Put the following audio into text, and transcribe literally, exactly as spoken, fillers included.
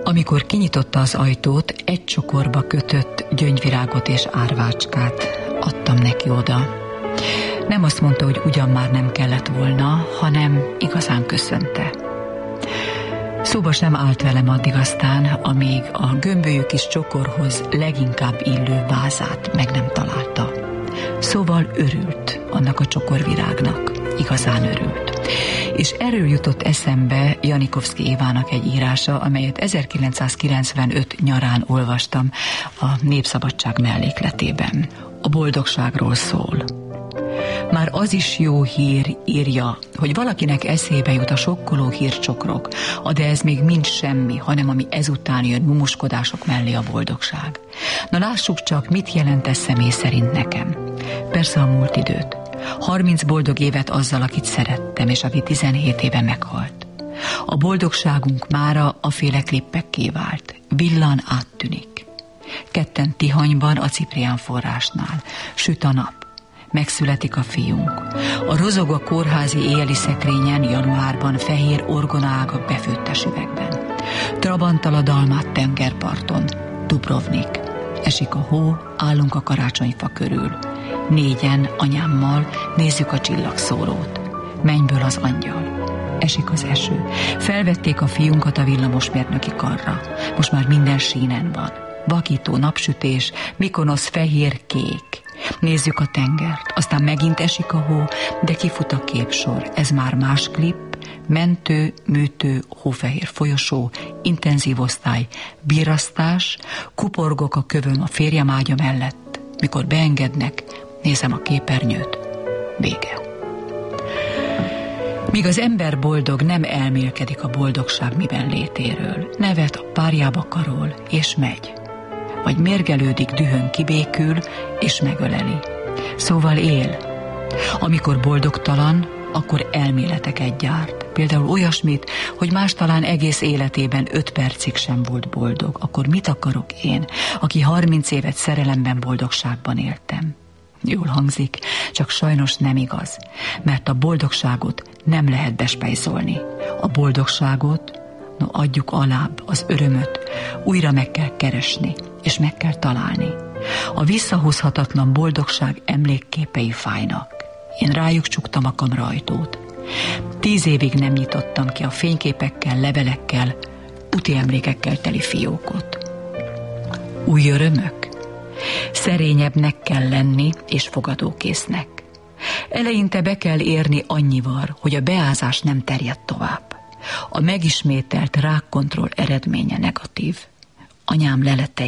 Amikor kinyitotta az ajtót, egy csokorba kötött gyöngyvirágot és árvácskát adtam neki oda. Nem azt mondta, hogy ugyan már nem kellett volna, hanem igazán köszönte. Szóba sem állt velem addig aztán, amíg a gömbölyű kis csokorhoz leginkább illő vázát meg nem találta. Szóval örült annak a csokorvirágnak, igazán örült. És erről jutott eszembe Janikovszky Évának egy írása, amelyet ezerkilencszázkilencvenöt nyarán olvastam a Népszabadság mellékletében. A boldogságról szól. Már az is jó hír, írja, hogy valakinek eszébe jut a sokkoló hírcsokrok, de ez még mind semmi, hanem ami ezután jön mumuskodások mellé a boldogság. Na lássuk csak, mit jelent ez személy szerint nekem. Persze a múlt időt. Harminc boldog évet azzal, akit szerettem, és aki tizenhét éve meghalt. A boldogságunk mára a féle klippekké vált. Villan áttűnik. Ketten Tihanyban a Ciprián forrásnál. Süt a nap. Megszületik a fiunk. A rozog a kórházi éjjeli szekrényen januárban fehér orgonaágak befőttes üvegben. Trabanttal a dalmát tengerparton. Dubrovnik. Esik a hó, állunk a karácsonyfa körül. Négyen, anyámmal nézzük a csillagszórót. Mennyből az angyal. Esik az eső. Felvették a fiunkat a villamosmérnöki karra. Most már minden sínen van. Vakító napsütés, Mikonosz fehér-kék. Nézzük a tengert, aztán megint esik a hó, de kifut a képsor. Ez már más klip, mentő, műtő, hófehér folyosó, intenzív osztály, birrasztás, kuporgok a kövön a férjem ágya mellett. Mikor beengednek, nézem a képernyőt. Vége. Míg az ember boldog, nem elmélkedik a boldogság miben létéről. Nevet a párjába karol, és megy. Vagy mérgelődik, dühön kibékül, és megöleli. Szóval él. Amikor boldogtalan, akkor elméleteket gyárt. Például olyasmit, hogy más talán egész életében öt percig sem volt boldog. Akkor mit akarok én, aki harminc évet szerelemben, boldogságban éltem? Jól hangzik, csak sajnos nem igaz, mert a boldogságot nem lehet bespejzolni. A boldogságot, no adjuk alább az örömöt, újra meg kell keresni, és meg kell találni. A visszahozhatatlan boldogság emlékképei fájnak. Én rájuk csuktam a kamraajtót. Tíz évig nem nyitottam ki a fényképekkel, levelekkel, úti emlékekkel teli fiókot. Új örömök? Szerényebbnek kell lenni, és fogadókésznek. Eleinte be kell érni annyival, hogy a beázás nem terjed tovább. A megismételt rákkontroll eredménye negatív. Anyám lelete